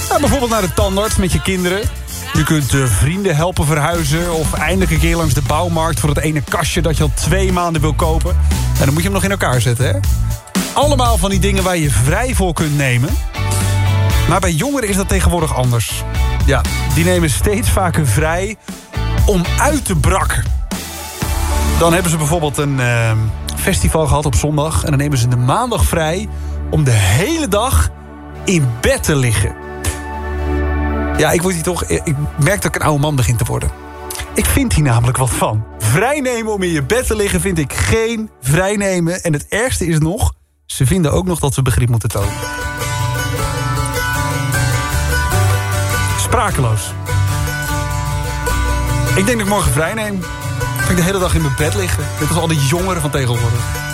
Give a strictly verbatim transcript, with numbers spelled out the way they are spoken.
Nou, bijvoorbeeld naar de tandarts met je kinderen. Je kunt uh, vrienden helpen verhuizen. Of eindelijk een keer langs de bouwmarkt voor het ene kastje dat je al twee maanden wil kopen. En dan moet je hem nog in elkaar zetten, hè? Allemaal van die dingen waar je vrij voor kunt nemen. Maar bij jongeren is dat tegenwoordig anders. Ja, die nemen steeds vaker vrij om uit te brakken. Dan hebben ze bijvoorbeeld een uh, festival gehad op zondag. En dan nemen ze de maandag vrij om de hele dag in bed te liggen. Ja, ik word hier toch. Ik merk dat ik een oude man begin te worden. Ik vind hier namelijk wat van. Vrijnemen om in je bed te liggen vind ik geen vrijnemen. En het ergste is nog, ze vinden ook nog dat we begrip moeten tonen. Sprakeloos. Ik denk dat ik morgen vrij neem. Ga ik de hele dag in mijn bed liggen. Net als al die jongeren van tegenwoordig.